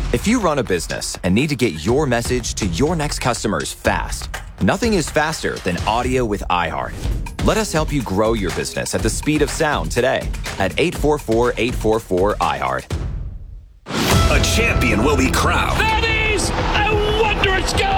If you run a business and need to get your message to your next customers fast, nothing is faster than audio with iHeart. Let us help you grow your business at the speed of sound today at 844-844-iHeart. A champion will be crowned. That is a wondrous goal!